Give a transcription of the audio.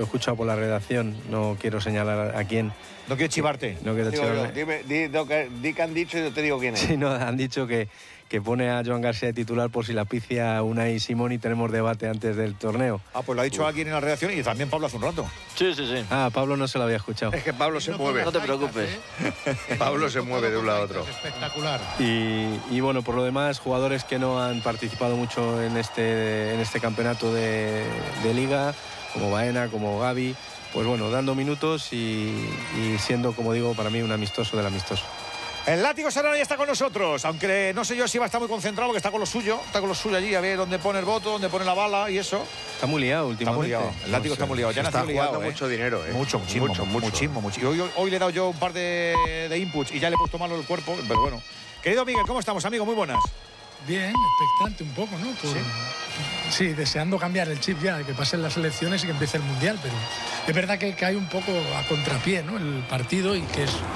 he escuchado por la redacción, no quiero señalar a quién. No quiero chivarte. No quiero chivarme. Di que han dicho y yo te digo quién es. Sí, no, han dicho que pone a Joan García de titular por si la picia Unai Simón y tenemos debate antes del torneo. Ah, pues lo ha dicho alguien en la redacción y también Pablo hace un rato. Sí. Ah, Pablo no se lo había escuchado. Es que Pablo se mueve. No te preocupes. Pablo se mueve de un lado a otro. Espectacular. Y bueno, por lo demás, jugadores que no han participado mucho en este campeonato de Liga, como Baena, como Gavi, pues bueno, dando minutos y siendo, como digo, para mí un amistoso del amistoso. El Látigo Serrano ya está con nosotros, aunque no sé yo si va a estar muy concentrado, porque está con lo suyo allí, a ver dónde pone el voto, dónde pone la bala y eso. Está muy liado últimamente. Está muy liado, el Látigo está muy liado. Ya está nació jugando liado, mucho dinero, Muchísimo. Hoy le he dado yo un par de inputs y ya le he puesto malo el cuerpo, pero bueno. Querido Miguel, ¿cómo estamos, amigo? Muy buenas. Bien, expectante un poco, ¿no? Sí, deseando cambiar el chip ya, que pasen las elecciones y que empiece el Mundial, pero es verdad que hay un poco a contrapié, ¿no? El partido y que es